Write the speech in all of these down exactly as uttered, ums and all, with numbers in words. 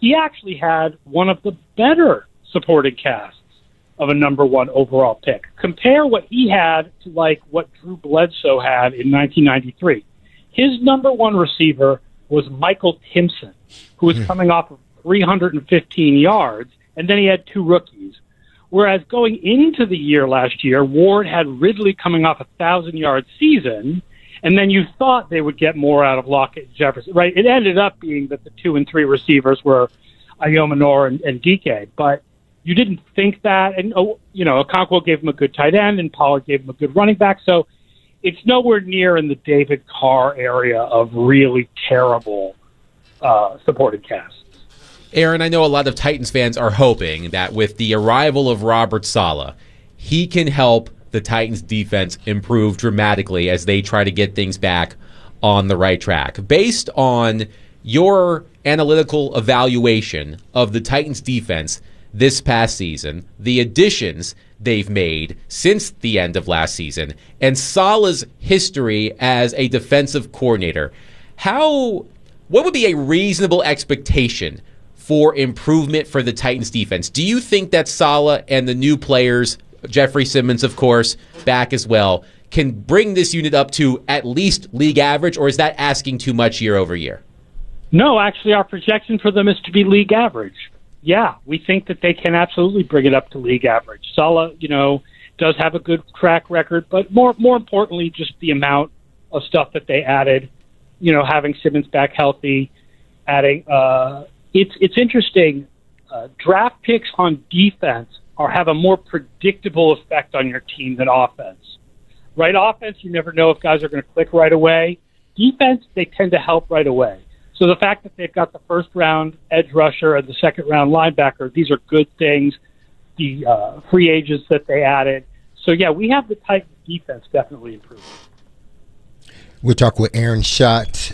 he actually had one of the better supporting casts of a number one overall pick. Compare what he had to like what Drew Bledsoe had in nineteen ninety-three. His number one receiver was Michael Timpson, who was coming off of three hundred fifteen yards, and then he had two rookies. Whereas going into the year last year, Ward had Ridley coming off a one thousand-yard season, and then you thought they would get more out of Lockett and Jefferson, right? It ended up being that the two and three receivers were Ayomanor and, and D K, but you didn't think that. And, oh, you know, Okonkwo gave him a good tight end, and Pollard gave him a good running back. So it's nowhere near in the David Carr area of really terrible uh, supported casts. Aaron, I know a lot of Titans fans are hoping that with the arrival of Robert Saleh, he can help the Titans defense improve dramatically as they try to get things back on the right track. Based on your analytical evaluation of the Titans defense this past season, the additions they've made since the end of last season, and Saleh's history as a defensive coordinator, how what would be a reasonable expectation for improvement for the Titans defense? Do you think that Saleh and the new players, Jeffrey Simmons, of course, back as well, can bring this unit up to at least league average, or is that asking too much year over year? No, actually, our projection for them is to be league average. Yeah, we think that they can absolutely bring it up to league average. Saleh, you know, does have a good track record, but more more importantly, just the amount of stuff that they added, you know, having Simmons back healthy, adding uh, – It's it's interesting. Uh, draft picks on defense are have a more predictable effect on your team than offense. Right, offense, you never know if guys are going to click right away. Defense, they tend to help right away. So the fact that they've got the first round edge rusher and the second round linebacker, these are good things. The uh, free agents that they added. So yeah, we have the Titans defense definitely improving. We'll talk with Aaron Schacht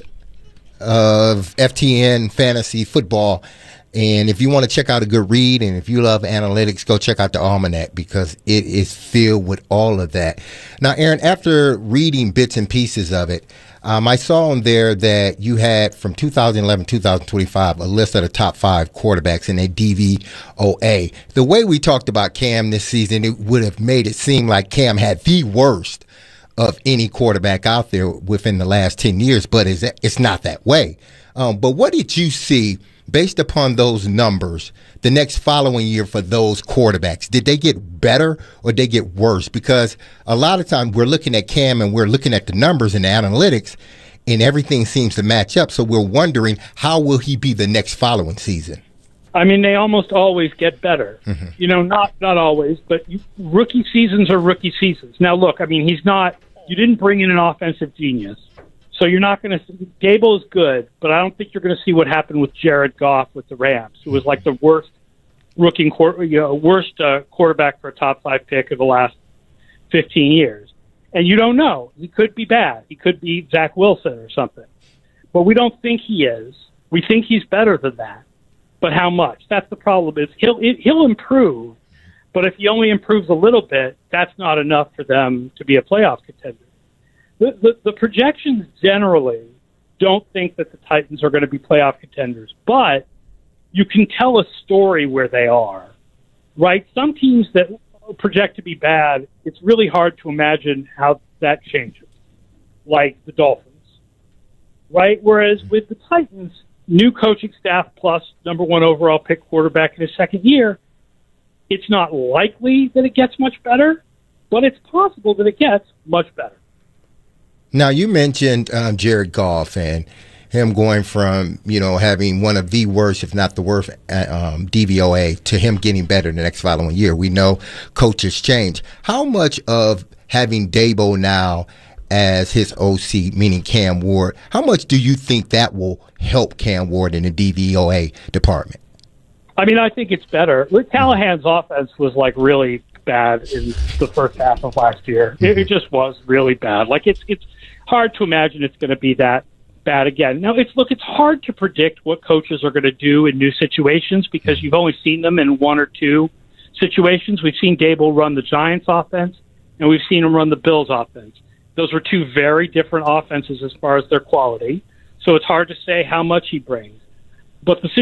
of F T N Fantasy Football. And if you want to check out a good read, and if you love analytics, go check out the Almanac, because it is filled with all of that. Now, Aaron, after reading bits and pieces of it, um, I saw on there that you had from two thousand eleven to two thousand twenty-five a list of the top five quarterbacks in a D V O A. The way we talked about Cam this season, it would have made it seem like Cam had the worst of any quarterback out there within the last ten years, but it's, it's not that way. Um, but what did you see based upon those numbers the next following year for those quarterbacks? Did they get better or did they get worse? Because a lot of times we're looking at Cam and we're looking at the numbers and the analytics, and everything seems to match up. So we're wondering, how will he be the next following season? I mean, they almost always get better. Mm-hmm. You know, not not always, but you, rookie seasons are rookie seasons. Now, look, I mean, he's not – you didn't bring in an offensive genius. So you're not going to – Gable is good, but I don't think you're going to see what happened with Jared Goff with the Rams, who was like the worst rookie – you know, worst uh, quarterback for a top five pick of the last fifteen years. And you don't know. He could be bad. He could be Zach Wilson or something. But we don't think he is. We think he's better than that. But how much? That's the problem. Is he'll he'll improve, but if he only improves a little bit, that's not enough for them to be a playoff contender. The, the, the projections generally don't think that the Titans are going to be playoff contenders, but you can tell a story where they are, right? Some teams that project to be bad, it's really hard to imagine how that changes, like the Dolphins, right? Whereas with the Titans, new coaching staff plus number one overall pick quarterback in his second year, it's not likely that it gets much better, but it's possible that it gets much better. Now, you mentioned um, Jared Goff and him going from, you know, having one of the worst, if not the worst, um, D V O A to him getting better the next following year. We know coaches change. How much of having Dabo now as his O C, meaning Cam Ward, how much do you think that will help Cam Ward in the D V O A department? I mean, I think it's better. Callahan's offense was like really bad in the first half of last year. It, it just was really bad. Like it's it's hard to imagine it's going to be that bad again. Now, it's look, it's hard to predict what coaches are going to do in new situations because you've only seen them in one or two situations. We've seen Dable run the Giants offense, and we've seen him run the Bills offense. Those were two very different offenses as far as their quality, so it's hard to say how much he brings. But the